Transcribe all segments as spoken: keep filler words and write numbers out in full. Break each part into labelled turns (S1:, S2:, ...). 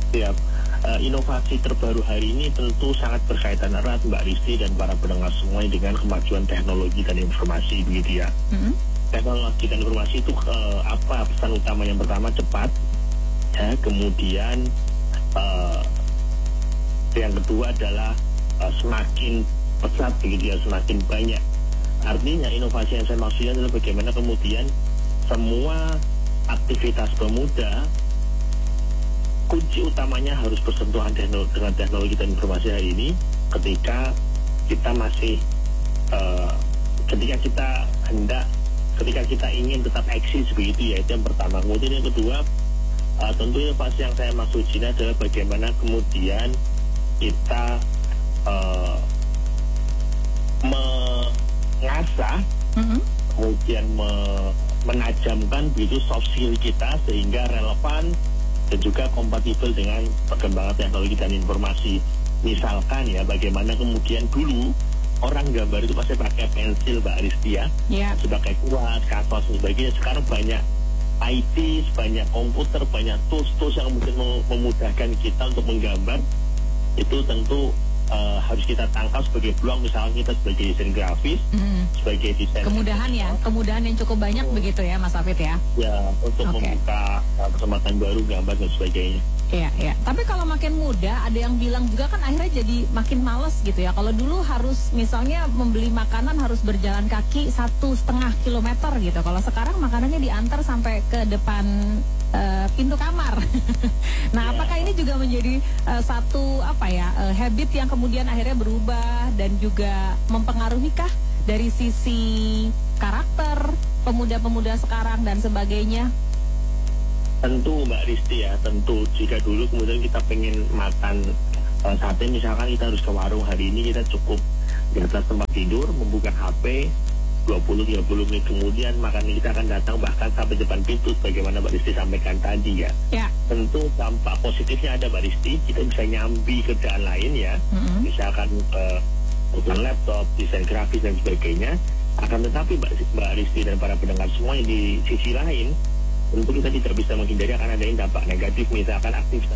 S1: Ya, uh, inovasi terbaru hari ini tentu sangat berkaitan erat Mbak Risti dan para pendengar semua dengan kemajuan teknologi dan informasi begitu ya. Mm-hmm. Teknologi dan informasi itu uh, apa pesan utama? Yang pertama cepat, ya, kemudian uh, yang kedua adalah uh, semakin pesat begitu ya, semakin banyak. Artinya inovasi yang saya maksudkan adalah bagaimana kemudian semua aktivitas pemuda kunci utamanya harus bersentuhan dengan teknologi dan informasi hari ini ketika kita masih uh, ketika kita hendak ketika kita ingin tetap eksis begitu ya, itu yang pertama. Kemudian yang kedua uh, tentu inovasi yang saya maksud ini adalah bagaimana kemudian kita uh, mengasah mm-hmm. kemudian me, menajamkan begitu soft skill kita sehingga relevan dan juga kompatibel dengan perkembangan teknologi dan informasi. Misalkan ya, bagaimana kemudian dulu orang gambar itu pasti pakai pensil Mbak Risti ya, yeah. sebagai kuas, kanvas dan sebagainya. Sekarang banyak I T, banyak komputer, banyak tools-tools yang mungkin memudahkan kita untuk menggambar. Itu tentu uh, harus kita tangkap sebagai peluang, misalnya kita sebagai desain grafis, mm. sebagai desain
S2: kemudahan ya, kemudahan yang cukup banyak oh. begitu ya Mas Hafid ya.
S1: Ya, untuk okay. membuka uh, kesempatan baru gambar dan sebagainya.
S2: Iya, iya. Tapi kalau makin muda, ada yang bilang juga kan akhirnya jadi makin males gitu ya. Kalau dulu harus misalnya membeli makanan harus berjalan kaki satu setengah kilometer gitu. Kalau sekarang makanannya diantar sampai ke depan uh, pintu kamar. Nah, yeah. apakah ini juga menjadi uh, satu apa ya uh, habit yang kemudian akhirnya berubah dan juga mempengaruhi kah dari sisi karakter pemuda-pemuda sekarang dan sebagainya?
S1: Tentu Mbak Risti ya, tentu jika dulu kemudian kita pengen makan uh, sate misalkan kita harus ke warung, hari ini kita cukup di atas tempat tidur membuka H P dua puluh sampai tiga puluh menit kemudian makanan kita akan datang bahkan sampai depan pintu bagaimana Mbak Risti sampaikan tadi ya. Ya. Tentu dampak positifnya ada Mbak Risti, kita bisa nyambi kerjaan lain ya, mm-hmm. misalkan uh, laptop, desain grafis dan sebagainya. Akan tetapi Mbak, Mbak Risti dan para pendengar semuanya di sisi lain tentu kita tidak bisa menghindari akan ada dampak negatif, misalkan aktivitas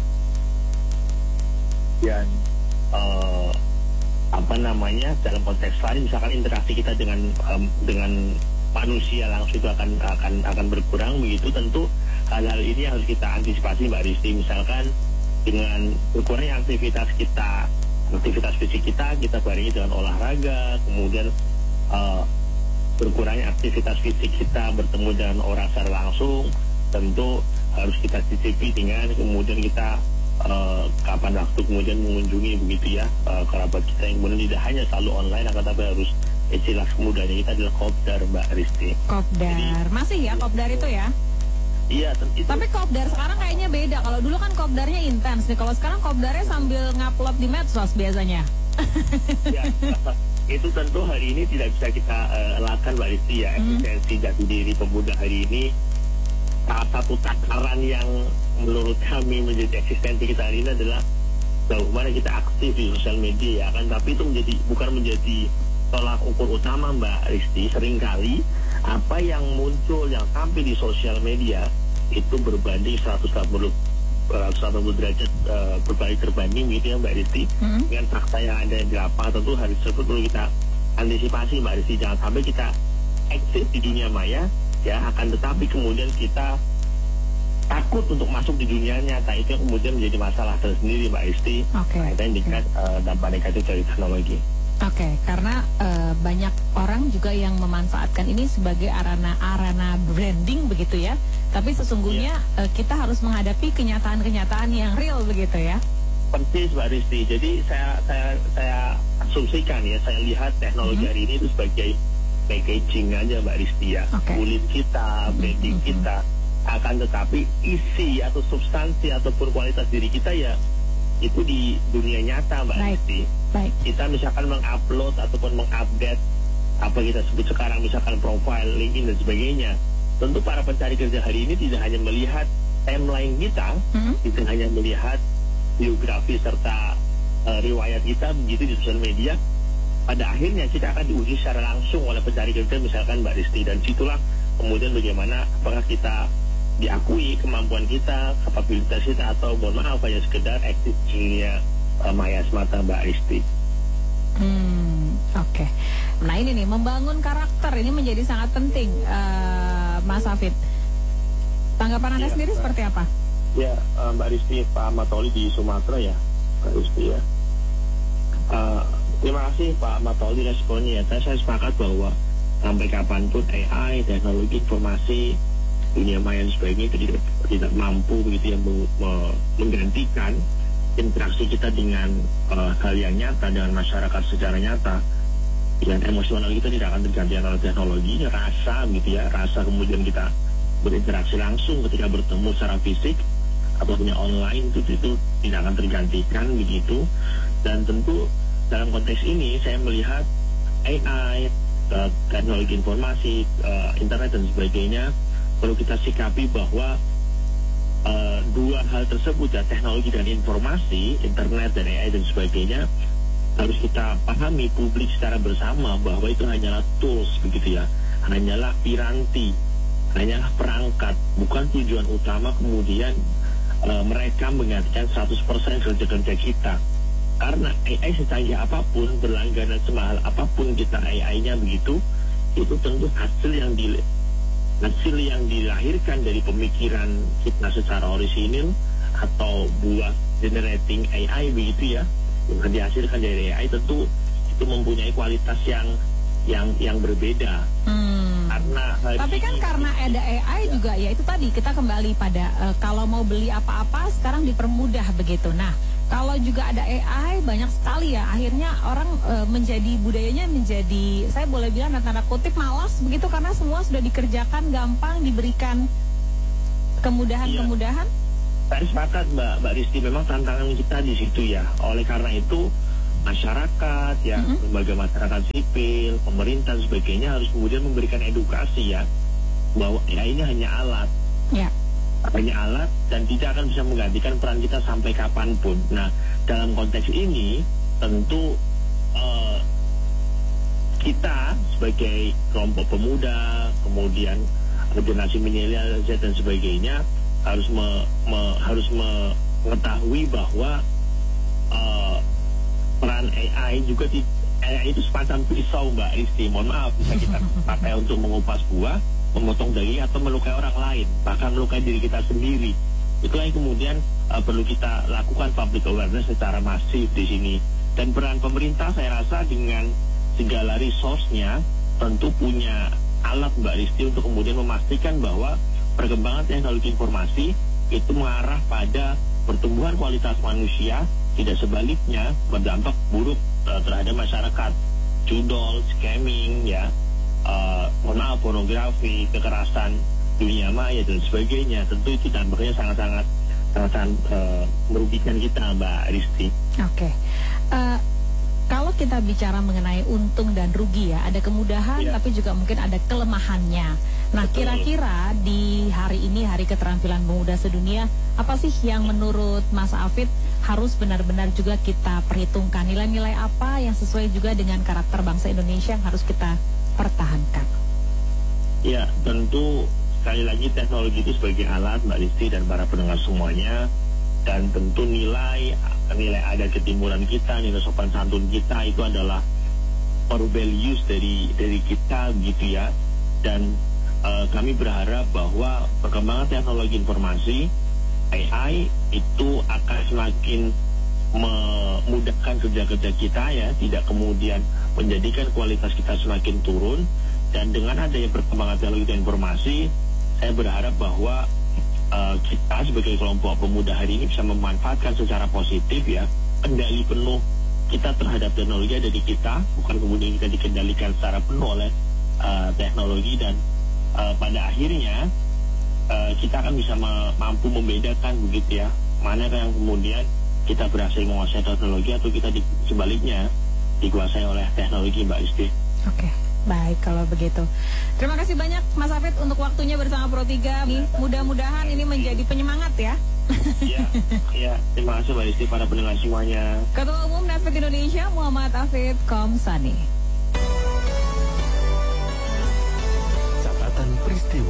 S1: dan uh, apa namanya dalam konteks lain misalkan interaksi kita dengan um, dengan manusia langsung itu akan akan akan berkurang begitu. Tentu hal-hal ini harus kita antisipasi Mbak Risti, misalkan dengan berkurangnya aktivitas kita aktivitas fisik kita kita barengi dengan olahraga, kemudian uh, berkurangnya aktivitas fisik kita bertemu dengan orang secara langsung, tentu harus kita cicipi dengan kemudian kita uh, kapan waktu kemudian mengunjungi begitu ya uh, kerabat kita yang kemudian tidak hanya selalu online, akan tapi harus istilah kemudanya kita adalah kopdar Mbak Risti.
S2: Kopdar. Jadi, masih ya kopdar itu ya?
S1: Iya, tentu.
S2: Tapi kopdar sekarang kayaknya beda. Kalau dulu kan kopdarnya intens nih, kalau sekarang kopdarnya sambil ngupload di medsos biasanya.
S1: Ya, itu tentu hari ini tidak bisa kita uh, lakukan Mbak Risti ya. Eksistensi mm. jati diri pemuda hari ini salah satu takaran yang menurut kami menjadi eksistensi kita hari ini adalah sejauh mana kita aktif di sosial media ya kan. Tapi itu menjadi bukan menjadi tolak ukur utama Mbak Risti. Seringkali apa yang muncul yang tampil di sosial media itu berbanding seratus delapan puluh derajat uh, berbalik terbanding gitu ya Mbak Risti, hmm. dengan fakta yang ada di lapangan. Tentu harus tersebut perlu kita antisipasi Mbak Risti, jangan sampai kita eksis di dunia maya ya, akan tetapi kemudian kita takut untuk masuk di dunia nyata, itu yang kemudian menjadi masalah tersendiri Mbak Risti.
S2: Okay.
S1: Kita dengan uh, dampak negatif dari teknologi.
S2: Oke, okay, karena uh, banyak orang juga yang memanfaatkan ini sebagai arana-arana branding begitu ya. Tapi sesungguhnya yeah. uh, kita harus menghadapi kenyataan-kenyataan yang real begitu ya.
S1: Persis Mbak Risti. Jadi saya saya saya asumsikan ya, saya lihat teknologi mm-hmm. hari ini itu sebagai packaging aja Mbak Risti ya. Okay. Kulit kita, branding mm-hmm. kita. Akan tetapi isi atau substansi ataupun kualitas diri kita ya itu di dunia nyata Mbak Risti. Baik. Kita misalkan mengupload ataupun mengupdate apa kita sebut sekarang misalkan profile, LinkedIn dan sebagainya. Tentu para pencari kerja hari ini tidak hanya melihat timeline kita, hmm? tidak hanya melihat biografi serta uh, riwayat kita begitu di sosial media. Pada akhirnya kita akan diuji secara langsung oleh pencari kerja misalkan Mbak Risti, dan situlah kemudian bagaimana apakah kita diakui kemampuan kita, kapabilitas kita, atau mohon maaf hanya sekedar eksistensinya uh, maya semata, Mbak Risti.
S2: Hmm, oke. Okay. Nah ini nih, membangun karakter ini menjadi sangat penting, uh, Mas Hafid. Tanggapan Anda ya, sendiri Mbak, seperti apa?
S1: Ya, uh, Mbak Risti, Pak Matoli di Sumatera ya, Mbak Risti ya. Uh, terima kasih Pak Matoli responnya ya. Saya sepakat bahwa sampai kapanpun A I, teknologi informasi, dunia maya dan sebagainya itu tidak, tidak mampu begitu ya menggantikan interaksi kita dengan uh, hal yang nyata dengan masyarakat secara nyata. Dan emosional kita tidak akan tergantikan oleh teknologi, rasa gitu ya, rasa kemudian kita berinteraksi langsung ketika bertemu secara fisik ataupun online itu, itu tidak akan tergantikan begitu. Dan tentu dalam konteks ini saya melihat A I, uh, teknologi informasi, uh, internet dan sebagainya perlu kita sikapi bahwa Uh, dua hal tersebut ya, teknologi dan informasi, internet dan A I dan sebagainya, harus kita pahami publik secara bersama bahwa itu hanyalah tools begitu ya, hanyalah piranti, hanyalah perangkat, bukan tujuan utama kemudian uh, mereka menggantikan seratus persen kerja-kerja kita. Karena A I secanggih apapun, berlangganan semahal apapun kita A I-nya begitu, itu tentu hasil yang di hasil yang dilahirkan dari pemikiran kita secara orisinil atau buah generating A I begitu ya, yang dihasilkan dari A I tentu itu mempunyai kualitas yang yang yang berbeda. Hmm. Karena
S2: tapi kan karena ada A I ya, juga ya itu tadi kita kembali pada uh, kalau mau beli apa-apa sekarang dipermudah begitu. Nah kalau juga ada A I banyak sekali ya, akhirnya orang e, menjadi budayanya menjadi, saya boleh bilang tanda kutip malas begitu, karena semua sudah dikerjakan gampang, diberikan kemudahan-kemudahan.
S1: Iya. Saya sepakat Mbak Mbak Risti, memang tantangan kita di situ ya. Oleh karena itu masyarakat ya, mm-hmm. lembaga masyarakat sipil, pemerintah dan sebagainya harus kemudian memberikan edukasi ya, bahwa A I ini hanya alat. Ya. Hanya alat dan tidak akan bisa menggantikan peran kita sampai kapanpun. Nah, dalam konteks ini tentu uh, kita sebagai kelompok pemuda, kemudian generasi milenial Z dan sebagainya harus me, me, harus mengetahui bahwa uh, peran A I juga di, A I itu semacam pisau Mbak Risti. Mohon maaf, bisa kita pakai untuk mengupas buah, memotong daging, atau melukai orang lain, bahkan melukai diri kita sendiri. Itulah yang kemudian uh, perlu kita lakukan public awareness secara masif di sini. Dan peran pemerintah saya rasa dengan segala resource-nya tentu punya alat Mbak Risti untuk kemudian memastikan bahwa perkembangan teknologi informasi itu mengarah pada pertumbuhan kualitas manusia, tidak sebaliknya berdampak buruk uh, terhadap masyarakat. Judol, scamming ya, Uh, mohon maaf, pornografi, kekerasan dunia maya dan sebagainya, tentu itu dampaknya sangat-sangat sangat uh, merugikan kita Mbak Risti.
S2: Oke, okay. uh, kalau kita bicara mengenai untung dan rugi ya, ada kemudahan yeah. tapi juga mungkin ada kelemahannya. Nah kira-kira di hari ini, Hari Keterampilan Pemuda Sedunia, apa sih yang menurut Mas Hafid harus benar-benar juga kita perhitungkan? Nilai-nilai apa yang sesuai juga dengan karakter bangsa Indonesia yang harus kita pertahankan?
S1: Ya, tentu sekali lagi teknologi itu sebagai alat Mbak Risti dan para pendengar semuanya, dan tentu nilai nilai adat ketimuran kita, nilai sopan santun kita itu adalah core values dari dari kita gitu ya. Dan uh, kami berharap bahwa perkembangan teknologi informasi A I itu akan semakin memudahkan kerja-kerja kita ya, tidak kemudian menjadikan kualitas kita semakin turun. Dan dengan adanya perkembangan teknologi dan informasi, saya berharap bahwa uh, kita sebagai kelompok pemuda hari ini bisa memanfaatkan secara positif ya, kendali penuh kita terhadap teknologi ada di kita, bukan kemudian kita dikendalikan secara penuh oleh uh, teknologi. Dan uh, pada akhirnya uh, kita akan bisa mampu membedakan begitu ya, mana yang kemudian kita berhasil menguasai teknologi atau kita di, sebaliknya dikuasai oleh teknologi Mbak Risti.
S2: Oke, baik kalau begitu. Terima kasih banyak Mas Hafid untuk waktunya bersama Pro tiga. Mudah-mudahan ini menjadi penyemangat ya.
S1: Iya, iya. Terima kasih Mbak Risti, para pendengar semuanya.
S2: Ketua Umum Nasdem Indonesia Muhammad Hafid Komsani.
S3: Catatan peristiwa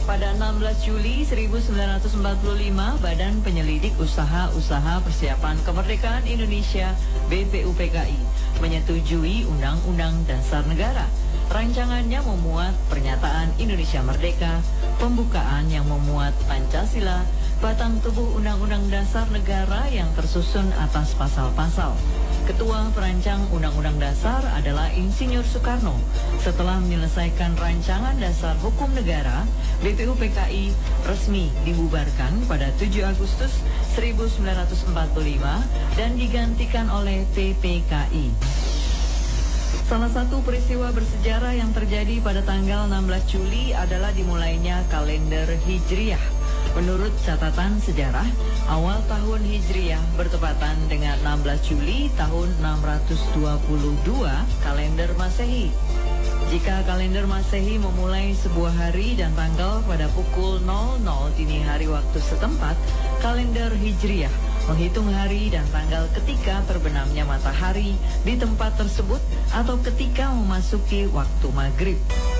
S3: Pada enam belas Juli seribu sembilan ratus empat puluh lima, Badan Penyelidik Usaha-Usaha Persiapan Kemerdekaan Indonesia B P U P K I menyetujui Undang-Undang Dasar Negara. Rancangannya memuat pernyataan Indonesia Merdeka, pembukaan yang memuat Pancasila, batang tubuh Undang-Undang Dasar Negara yang tersusun atas pasal-pasal. Ketua perancang Undang-Undang Dasar adalah Insinyur Soekarno. Setelah menyelesaikan rancangan dasar hukum negara, B P U P K I resmi dibubarkan pada tujuh Agustus seribu sembilan ratus empat puluh lima dan digantikan oleh P P K I. Salah satu peristiwa bersejarah yang terjadi pada tanggal enam belas Juli adalah dimulainya kalender Hijriah. Menurut catatan sejarah, awal tahun Hijriah bertepatan dengan enam belas Juli tahun enam ratus dua puluh dua kalender Masehi. Jika kalender Masehi memulai sebuah hari dan tanggal pada pukul nol nol dini hari waktu setempat, kalender Hijriah menghitung hari dan tanggal ketika terbenamnya matahari di tempat tersebut atau ketika memasuki waktu maghrib.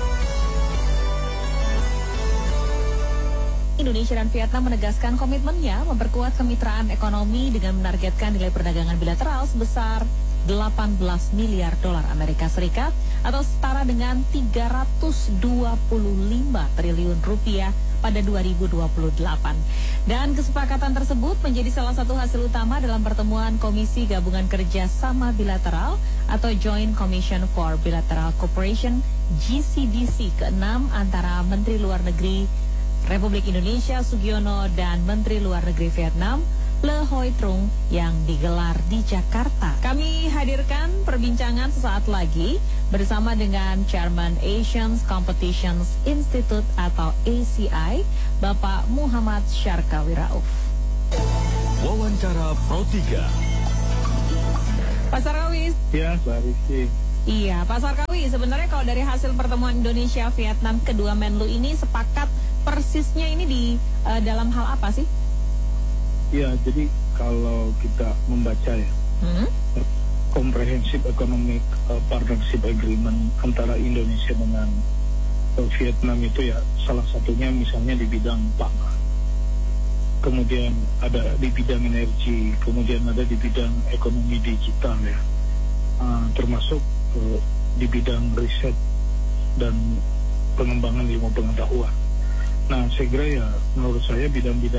S2: Indonesia dan Vietnam menegaskan komitmennya memperkuat kemitraan ekonomi dengan menargetkan nilai perdagangan bilateral sebesar delapan belas miliar dolar Amerika Serikat atau setara dengan tiga ratus dua puluh lima triliun rupiah pada dua ribu dua puluh delapan. Dan kesepakatan tersebut menjadi salah satu hasil utama dalam pertemuan Komisi Gabungan Kerja Sama Bilateral atau Joint Commission for Bilateral Cooperation G C B C keenam antara Menteri Luar Negeri Republik Indonesia Sugiono dan Menteri Luar Negeri Vietnam Le Hoi Trung yang digelar di Jakarta. Kami hadirkan perbincangan sesaat lagi bersama dengan Chairman Asian Competitions Institute atau A C I, Bapak Muhammad Syarkawi Rauf.
S4: Wawancara Pro tiga.
S2: Pak Sarkawi.
S1: Ya, Mbak Rizky.
S2: Iya, Pak Sarkawi, sebenarnya kalau dari hasil pertemuan Indonesia-Vietnam kedua Menlu ini sepakat persisnya ini di uh, dalam hal apa sih?
S1: Ya, jadi kalau kita membaca ya, hmm? Comprehensive Economic uh, Partnership Agreement antara Indonesia dengan uh, Vietnam itu ya salah satunya misalnya di bidang pangan, kemudian ada di bidang energi, kemudian ada di bidang ekonomi digital ya, uh, termasuk uh, di bidang riset dan pengembangan ilmu pengetahuan. Nah, saya kira ya menurut saya bidang-bidang